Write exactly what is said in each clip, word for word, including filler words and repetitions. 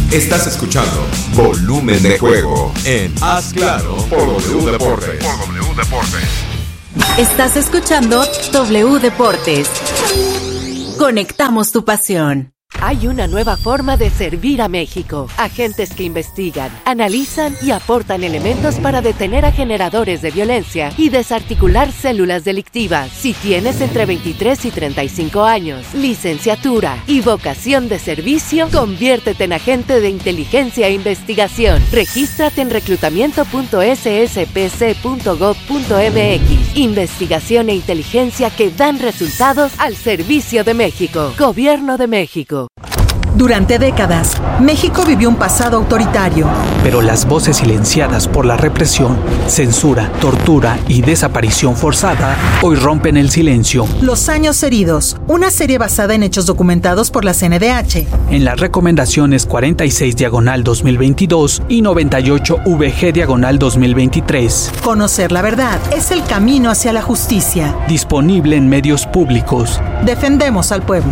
Estás escuchando Volumen de Juego en Haz Claro por W Deportes. Por W Deportes. Estás escuchando W Deportes. Conectamos tu pasión. Hay una nueva forma de servir a México. Agentes que investigan, analizan y aportan elementos para detener a generadores de violencia y desarticular células delictivas. Si tienes entre veintitrés y treinta y cinco años, licenciatura y vocación de servicio, conviértete en agente de inteligencia e investigación. Regístrate en reclutamiento punto s s p c punto gov punto m x. Investigación e inteligencia que dan resultados al servicio de México. Gobierno de México. Durante décadas, México vivió un pasado autoritario. Pero las voces silenciadas por la represión, censura, tortura y desaparición forzada hoy rompen el silencio. Los años heridos, una serie basada en hechos documentados por la C N D H. En las recomendaciones cuarenta y seis diagonal dos mil veintidós y noventa y ocho V G diagonal dos mil veintitrés. Conocer la verdad es el camino hacia la justicia. Disponible en medios públicos. Defendemos al pueblo.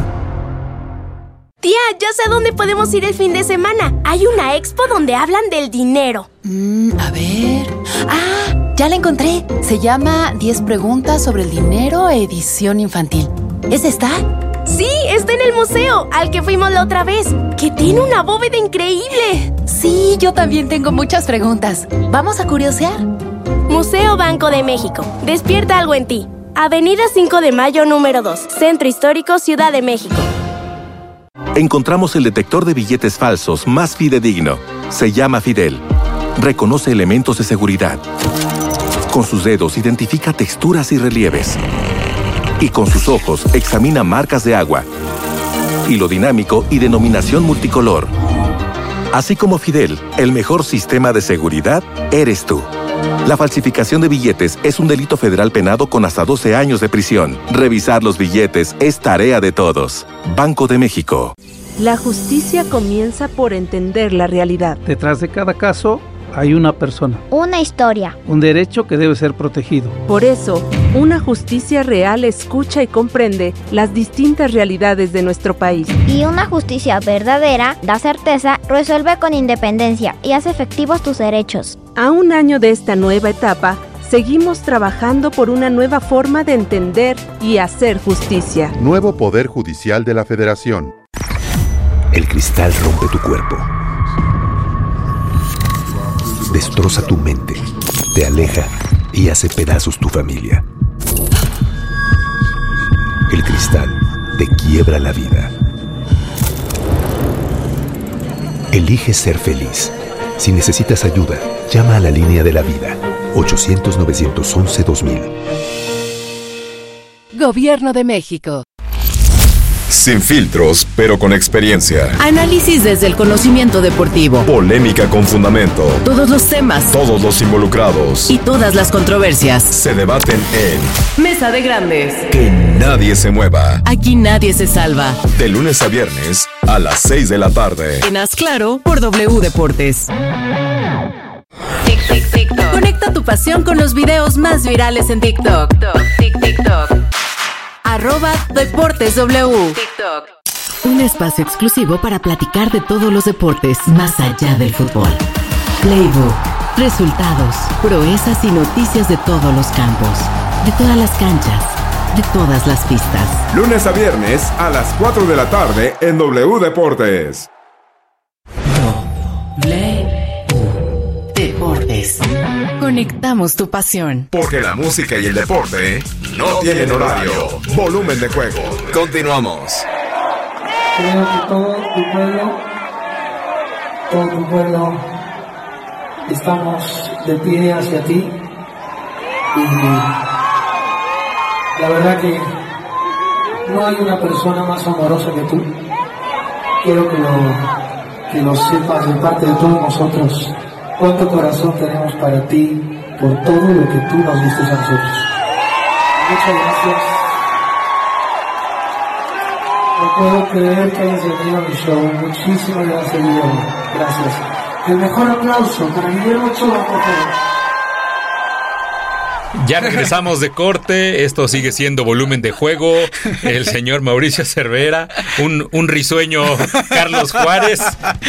Tía, ya sé a dónde podemos ir el fin de semana. Hay una expo donde hablan del dinero. Mm, a ver... ¡Ah! Ya la encontré. Se llama diez preguntas sobre el dinero, edición infantil. ¿Es esta? Sí, está en el museo, al que fuimos la otra vez. Que tiene una bóveda increíble. Sí, yo también tengo muchas preguntas. ¿Vamos a curiosear? Museo Banco de México. Despierta algo en ti. Avenida cinco de Mayo, número dos. Centro Histórico, Ciudad de México. Encontramos el detector de billetes falsos más fidedigno. Se llama Fidel. Reconoce elementos de seguridad. Con sus dedos identifica texturas y relieves. Y con sus ojos examina marcas de agua, hilo dinámico y denominación multicolor. Así como Fidel, el mejor sistema de seguridad eres tú. La falsificación de billetes es un delito federal penado con hasta doce años de prisión. Revisar los billetes es tarea de todos. Banco de México. La justicia comienza por entender la realidad. Detrás de cada caso hay una persona. Una historia. Un derecho que debe ser protegido. Por eso, una justicia real escucha y comprende las distintas realidades de nuestro país. Y una justicia verdadera da certeza, resuelve con independencia y hace efectivos tus derechos. A un año de esta nueva etapa, seguimos trabajando por una nueva forma de entender y hacer justicia. Nuevo Poder Judicial de la Federación. El cristal rompe tu cuerpo. Destroza tu mente, te aleja y hace pedazos tu familia. El cristal te quiebra la vida. Elige ser feliz. Si necesitas ayuda, llama a la línea de la vida, ochocientos, novecientos once, dos mil. Gobierno de México. Sin filtros, pero con experiencia. Análisis desde el conocimiento deportivo. Polémica con fundamento. Todos los temas. Todos los involucrados. Y todas las controversias. Se debaten en Mesa de Grandes. Que nadie se mueva. Aquí nadie se salva. De lunes a viernes a las seis de la tarde. En Haz Claro por W Deportes. Tic, tic, TikTok. Conecta tu pasión con los videos más virales en TikTok. Tic, TikTok. Arroba Deportes W. TikTok. Un espacio exclusivo para platicar de todos los deportes más allá del fútbol. Playbook, resultados, proezas y noticias de todos los campos, de todas las canchas, de todas las pistas. Lunes a viernes a las cuatro de la tarde en W Deportes. W Deportes. Conectamos tu pasión. Porque la música y el deporte no tienen horario. Volumen de Juego. Continuamos. Creo que todo tu pueblo, todo tu pueblo, estamos de pie hacia ti. Y la verdad que no hay una persona más amorosa que tú. Quiero que lo, que lo sepas de parte de todos nosotros. Cuánto corazón tenemos para ti por todo lo que tú nos diste a nosotros. Muchas gracias. No puedo creer que hayas venido a mi show. Muchísimas gracias, Guillermo. Gracias. El mejor aplauso para Guillermo Ochoa, por favor. Ya regresamos de corte, esto sigue siendo Volumen de Juego, el señor Mauricio Cervera, un, un risueño Carlos Juárez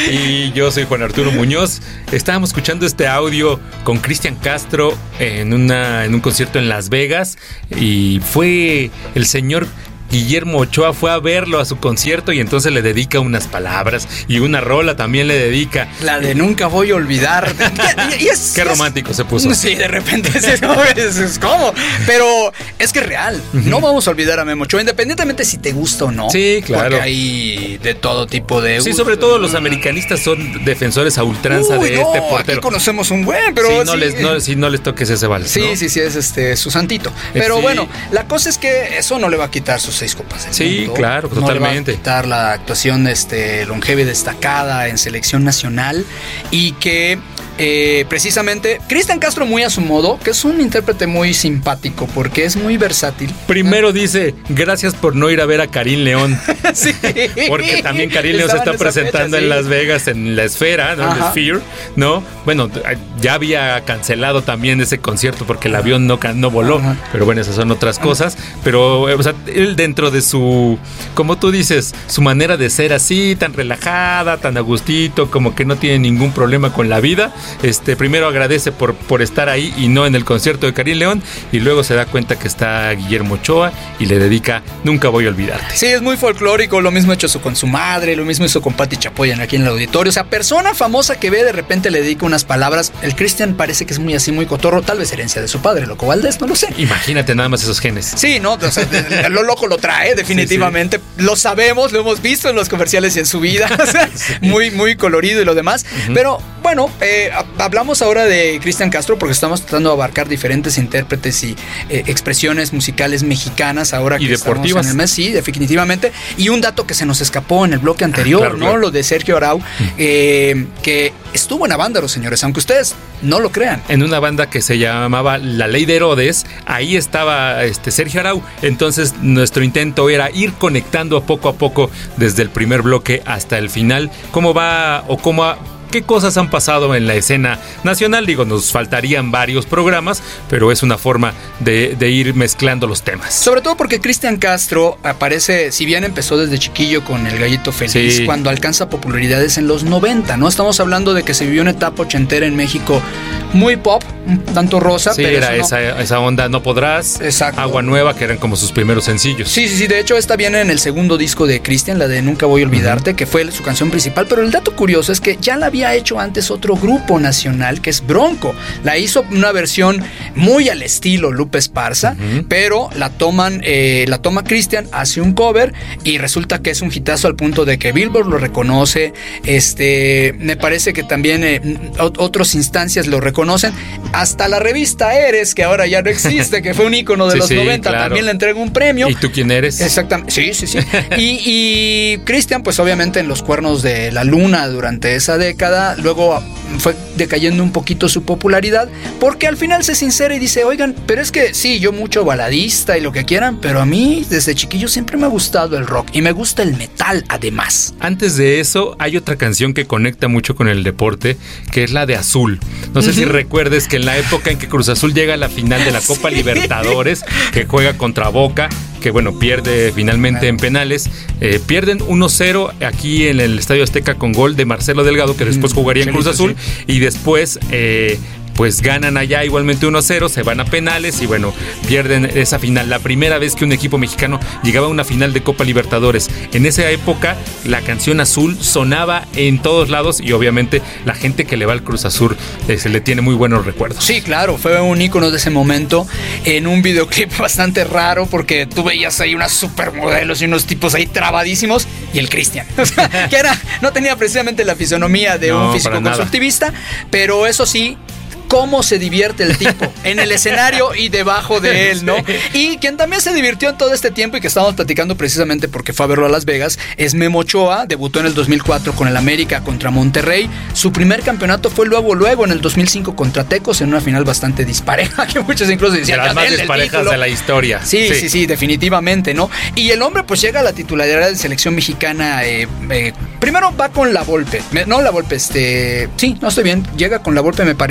y yo soy Juan Arturo Muñoz. Estábamos escuchando este audio con Cristian Castro en, una, en un concierto en Las Vegas y fue el señor Guillermo Ochoa fue a verlo a su concierto y entonces le dedica unas palabras y una rola también le dedica. La de Nunca Voy a Olvidar. Y, y es, Qué romántico es, se puso. Sí, de repente es, es, es como. Pero es que es real. Uh-huh. No vamos a olvidar a Memo Ochoa, independientemente si te gusta o no. Sí, claro. Porque hay de todo tipo de. Sí, sobre todo los americanistas son defensores a ultranza Uy, de no, este portero. Aquí conocemos un buen, pero. Sí, no, sí, les, no, si no les toques ese vals. Sí, ¿no? sí, sí, es este su santito. Pero sí. Bueno, la cosa es que eso no le va a quitar sus seis copas del Sí, mundo. claro, no totalmente. Le va a quitar la actuación este, longeva y destacada en selección nacional y que eh, precisamente Cristian Castro muy a su modo, que es un intérprete muy simpático porque es muy versátil. Primero dice, gracias por no ir a ver a Karim León. Sí. Porque también Karim León se está presentando fecha, sí. en Las Vegas, en la Esfera, ¿no? En la Sphere, ¿no? Bueno, ya había cancelado también ese concierto porque el avión no, no voló, Ajá. pero bueno, esas son otras cosas. Pero, o sea, él dentro de su, como tú dices, su manera de ser así, tan relajada, tan a gustito, como que no tiene ningún problema con la vida. Este, primero agradece por, por estar ahí y no en el concierto de Karim León, y luego se da cuenta que está Guillermo Ochoa y le dedica Nunca Voy a Olvidarte. Sí, es muy folclórico, lo mismo hecho con su madre, lo mismo hizo con Pati Chapoyan aquí en el auditorio. O sea, persona famosa que ve de repente le dedica unas palabras. El Cristian parece que es muy así, muy cotorro, tal vez herencia de su padre, Loco Valdés, no lo sé. Imagínate nada más esos genes. Sí, no, o sea, lo loco lo trae, definitivamente. Sí, sí. Lo sabemos, lo hemos visto en los comerciales y en su vida. O sea, sí. Muy, muy colorido y lo demás. Uh-huh. Pero bueno, eh, hablamos ahora de Cristian Castro porque estamos tratando de abarcar diferentes intérpretes y eh, expresiones musicales mexicanas ahora que y deportivas. En el mes, sí, definitivamente. Y un dato que se nos escapó en el bloque anterior, ah, claro, ¿no? Claro. Lo de Sergio Arau, eh, que estuvo en Avándaro, señores, aunque ustedes no lo crean. En una banda que se llamaba La Ley de Herodes, ahí estaba este Sergio Arau. Entonces nuestro intento era ir conectando poco a poco desde el primer bloque hasta el final, cómo va o cómo ha, qué cosas han pasado en la escena nacional. Digo, nos faltarían varios programas, pero es una forma de, de ir mezclando los temas. Sobre todo porque Cristian Castro aparece, si bien empezó desde chiquillo con El Gallito Feliz, sí. cuando alcanza popularidades en los noventa, ¿no? Estamos hablando de que se vivió una etapa ochentera en México muy pop, un tanto rosa. Sí, pero era no... esa, esa onda No Podrás, Exacto. Agua Nueva, que eran como sus primeros sencillos. Sí, sí, sí, de hecho esta viene en el segundo disco de Cristian, la de Nunca Voy a Olvidarte, uh-huh. que fue su canción principal, pero el dato curioso es que ya la había hecho antes otro grupo nacional que es Bronco. La hizo una versión muy al estilo Lupe Esparza, uh-huh. pero la toman, eh, la toma Cristian, hace un cover y resulta que es un hitazo al punto de que Billboard lo reconoce. Este, me parece que también eh, otras instancias lo reconocen. Hasta la revista Eres, que ahora ya no existe, que fue un ícono de sí, los sí, noventa, claro. también le entrega un premio. ¿Y tú quién eres? Exactamente, sí, sí, sí. y y Cristian, pues obviamente en Los Cuernos de la Luna durante esa década, luego fue decayendo un poquito su popularidad, porque al final se sincera y dice, oigan, pero es que sí, yo mucho baladista y lo que quieran, pero a mí desde chiquillo siempre me ha gustado el rock y me gusta el metal además. Antes de eso, hay otra canción que conecta mucho con el deporte, que es la de Azul. No sé uh-huh. si recuerdes que en la época en que Cruz Azul llega a la final de la Copa sí. Libertadores, que juega contra Boca, que bueno, pierde finalmente bueno. en penales, eh, pierden uno cero aquí en el Estadio Azteca con gol de Marcelo Delgado, que después jugaría en Cruz Azul, sí. y después eh, pues ganan allá igualmente uno a cero, se van a penales y bueno, pierden esa final. La primera vez que un equipo mexicano llegaba a una final de Copa Libertadores. En esa época la canción Azul sonaba en todos lados y obviamente la gente que le va al Cruz Azul eh, se le tiene muy buenos recuerdos. Sí, claro, fue un ícono de ese momento en un videoclip bastante raro porque tú veías ahí unas supermodelos y unos tipos ahí trabadísimos y el Cristian, o sea, que era, no tenía precisamente la fisonomía de no, un físico constructivista, pero eso sí, cómo se divierte el tipo en el escenario y debajo de él, ¿no? Sí. Y quien también se divirtió en todo este tiempo y que estábamos platicando precisamente porque fue a verlo a Las Vegas es Memo Ochoa. Debutó en el dos mil cuatro con el América contra Monterrey. Su primer campeonato fue luego luego en el dos mil cinco contra Tecos en una final bastante dispareja, que muchos incluso decían de las más disparejas de la historia. Sí, sí, sí, sí, definitivamente, ¿no? Y el hombre pues llega a la titularidad de selección mexicana. Eh, eh, primero va con la Volpe, no la Volpe, este, sí, no estoy bien, llega con la Volpe me parece.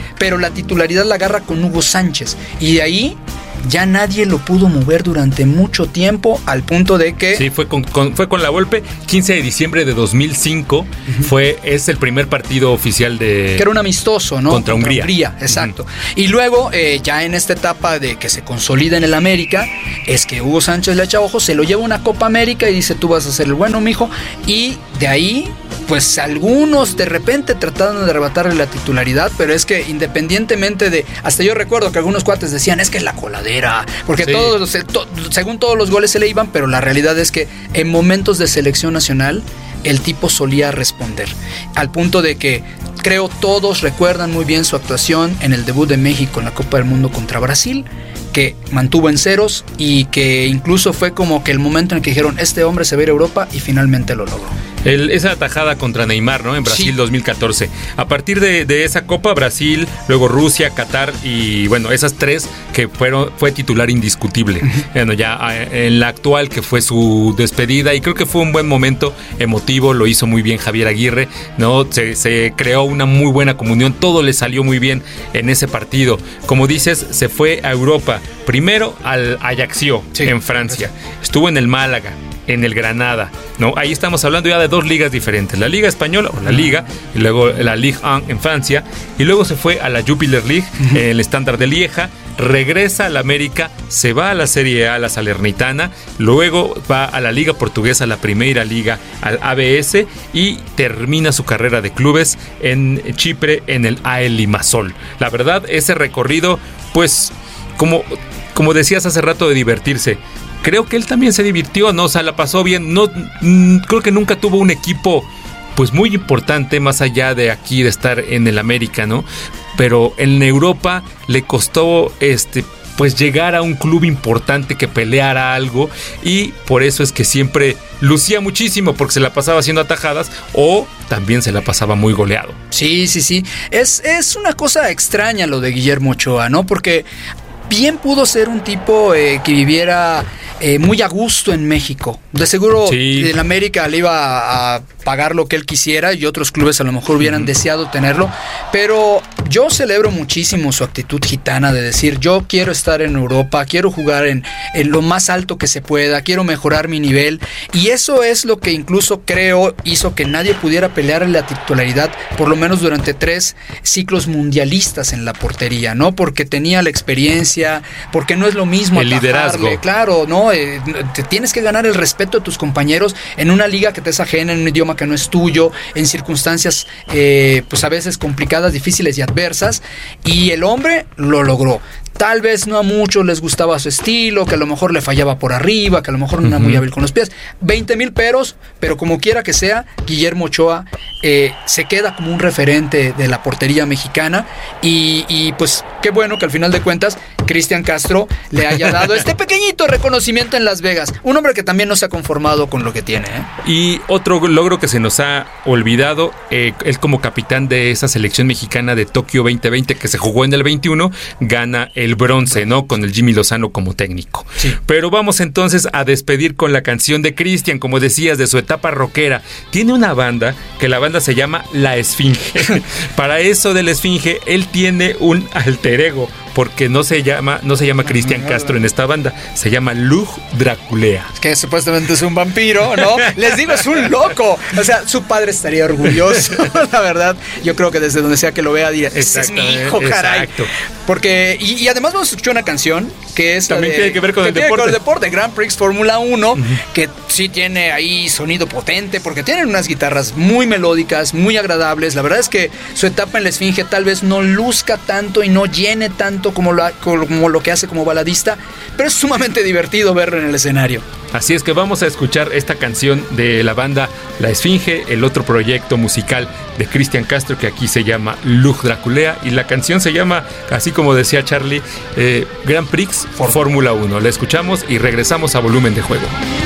pero la titularidad la agarra con Hugo Sánchez. Y de ahí ya nadie lo pudo mover durante mucho tiempo, al punto de que... Sí, fue con, con, fue con la Volpe, quince de diciembre de dos mil cinco, uh-huh. fue, es el primer partido oficial de... Que era un amistoso, ¿no? Contra, contra Hungría. Hungría, exacto. Uh-huh. Y luego, eh, ya en esta etapa de que se consolida en el América, es que Hugo Sánchez le echa ojo, se lo lleva a una Copa América y dice, tú vas a ser el bueno, mijo. Y de ahí, pues algunos de repente trataron de arrebatarle la titularidad, pero es que independientemente de... Hasta yo recuerdo que algunos cuates decían, es que es la coladera, porque sí. todos, to, según todos los goles se le iban, pero la realidad es que en momentos de selección nacional el tipo solía responder, al punto de que creo todos recuerdan muy bien su actuación en el debut de México en la Copa del Mundo contra Brasil, que mantuvo en ceros y que incluso fue como que el momento en el que dijeron, este hombre se va a ir a Europa, y finalmente lo logró. El, esa atajada contra Neymar, ¿no? En Brasil, sí. dos mil catorce. A partir de, de esa Copa, Brasil, luego Rusia, Qatar y bueno, esas tres que fueron, fue titular indiscutible. Uh-huh. Bueno, ya en la actual, que fue su despedida, y creo que fue un buen momento emotivo, lo hizo muy bien Javier Aguirre, ¿no? Se, se creó una muy buena comunión, todo le salió muy bien en ese partido. Como dices, se fue a Europa, primero al Ajaccio, sí, en Francia, estuvo en el Málaga, en el Granada, ¿no? Ahí estamos hablando ya de dos ligas diferentes, la Liga Española o la Liga, y luego la Ligue uno en Francia, y luego se fue a la Jupiler League, uh-huh. el Standard de Lieja, regresa a la América, se va a la Serie A, la Salernitana, luego va a la Liga Portuguesa, la Primera Liga, al A B S, y termina su carrera de clubes en Chipre, en el A E Limassol. La verdad, ese recorrido, pues, como, como decías hace rato, de divertirse, creo que él también se divirtió, ¿no? O sea, la pasó bien. No, mm, creo que nunca tuvo un equipo, pues, muy importante, más allá de aquí, de estar en el América, ¿no? Pero en Europa le costó, este, pues, llegar a un club importante que peleara algo, y por eso es que siempre lucía muchísimo, porque se la pasaba haciendo atajadas, o también se la pasaba muy goleado. Sí, sí, sí. Es, es una cosa extraña lo de Guillermo Ochoa, ¿no? Porque bien pudo ser un tipo eh, que viviera eh, muy a gusto en México. De seguro, sí. en América le iba a pagar lo que él quisiera, y otros clubes a lo mejor hubieran uh-huh. deseado tenerlo, pero yo celebro muchísimo su actitud gitana de decir, yo quiero estar en Europa, quiero jugar en, en lo más alto que se pueda, quiero mejorar mi nivel, y eso es lo que incluso creo hizo que nadie pudiera pelear la titularidad, por lo menos durante tres ciclos mundialistas en la portería, ¿no? Porque tenía la experiencia, porque no es lo mismo el liderazgo. Claro, ¿no? Eh, te tienes que ganar el respeto de tus compañeros en una liga que te es ajena, en un idioma que no es tuyo, en circunstancias eh, pues a veces complicadas, difíciles y adversas, y el hombre lo logró. Tal vez no a muchos les gustaba su estilo, que a lo mejor le fallaba por arriba, que a lo mejor no era muy hábil con los pies. veinte mil peros, pero como quiera que sea, Guillermo Ochoa eh, se queda como un referente de la portería mexicana, y, y pues qué bueno que al final de cuentas Cristian Castro le haya dado este pequeñito reconocimiento en Las Vegas. Un hombre que también no se ha conformado con lo que tiene, ¿eh? Y otro logro que se nos ha olvidado, eh, él como capitán de esa selección mexicana de Tokio veinte veinte, que se jugó en el veintiuno, gana el bronce, ¿no? Con el Jimmy Lozano como técnico. Sí. Pero vamos entonces a despedir con la canción de Cristian, como decías, de su etapa rockera. Tiene una banda, que la banda se llama La Esfinge. Para eso de La Esfinge, él tiene un alter ego, porque no se llama, no se llama Cristian Castro en esta banda, se llama Lug Draculea. Que supuestamente es un vampiro, ¿no? Les digo, es un loco. O sea, su padre estaría orgulloso, la verdad. Yo creo que desde donde sea que lo vea, dirá, ese es mi hijo, caray. Exacto. Porque, y, y además vamos a escuchar una canción que es también de, tiene que ver con que el deporte. Con el deporte, Grand Prix Fórmula uno, uh-huh. que sí tiene ahí sonido potente, porque tienen unas guitarras muy melódicas, muy agradables. La verdad es que su etapa en La Esfinge tal vez no luzca tanto y no llene tanto como lo, como lo que hace como baladista, pero es sumamente divertido verlo en el escenario. Así es que vamos a escuchar esta canción de la banda La Esfinge, el otro proyecto musical de Cristian Castro, que aquí se llama Lug Draculea, y la canción se llama, así como decía Charlie, eh, Grand Prix Fórmula uno. La escuchamos y regresamos a Volumen de Juego.